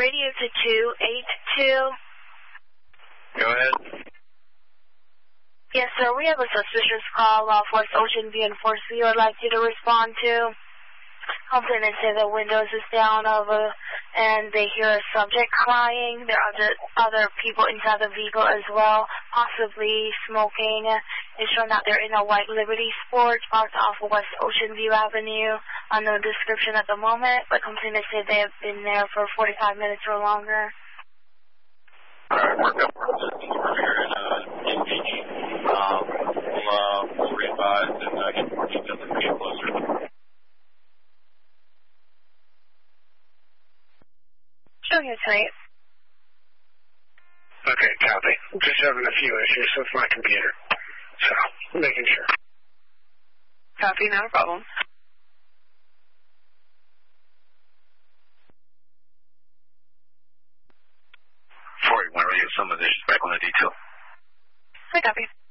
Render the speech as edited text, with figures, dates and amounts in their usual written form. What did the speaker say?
Radio to 282. Go ahead. Yes, sir. We have a suspicious call off West Ocean View and 4C I'd like you to respond to. Complainants say the windows is down over and they hear a subject crying. There are other people inside the vehicle as well, possibly smoking. It's shown that they're in a white Liberty Sport parked off of West Ocean View Avenue. No description at the moment, but complainants say they have been there for 45 minutes or longer. Alright, we're here in Beach. We'll re-advise and get more details as we get closer. Sure, yes, right. Okay, copy. Just having a few issues with my computer, so making sure. Copy, not a problem. 41 Radio, some of this back on the detail. I copy.